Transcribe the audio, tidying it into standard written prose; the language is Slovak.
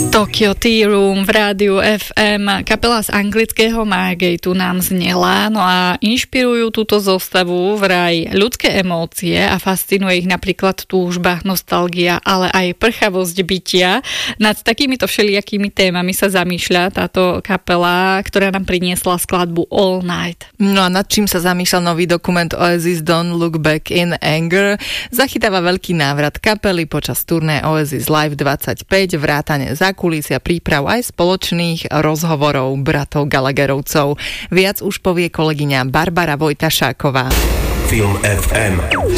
Tokyo Tea Room v rádiu FM. Kapela z anglického Margateu nám znela, no a inšpirujú túto zostavu vraj ľudské emócie a fascinuje ich napríklad túžba, nostalgia, ale aj prchavosť bytia. Nad takýmito všelijakými témami sa zamýšľa táto kapela, ktorá nám priniesla skladbu All Night. No a nad čím sa zamýšľal nový dokument Oasis Don't Look Back in Anger? Zachytáva veľký návrat kapely počas turné Oasis Live 25, vrátane zákulisia, príprav aj spoločných rozhovorov bratov Gallagherovcov. Viac už povie kolegyňa Barbara Vojtašáková. Film FM.